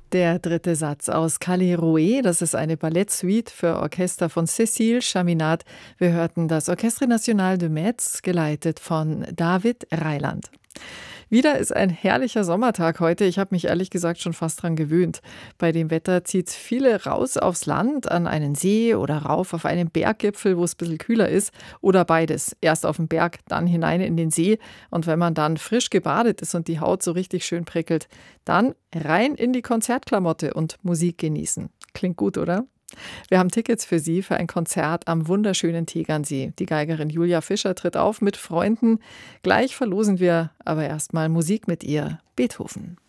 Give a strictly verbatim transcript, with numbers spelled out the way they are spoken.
Der dritte Satz aus Calle Rouet, das ist eine Ballettsuite für Orchester von Cécile Chaminade. Wir hörten das Orchestre National de Metz, geleitet von David Reiland. Wieder ist ein herrlicher Sommertag heute. Ich habe mich ehrlich gesagt schon fast dran gewöhnt. Bei dem Wetter zieht viele raus aufs Land, an einen See oder rauf auf einen Berggipfel, wo es ein bisschen kühler ist. Oder beides. Erst auf den Berg, dann hinein in den See. Und wenn man dann frisch gebadet ist und die Haut so richtig schön prickelt, dann rein in die Konzertklamotte und Musik genießen. Klingt gut, oder? Wir haben Tickets für Sie für ein Konzert am wunderschönen Tegernsee. Die Geigerin Julia Fischer tritt auf mit Freunden. Gleich verlosen wir aber erstmal Musik mit ihr. Beethoven.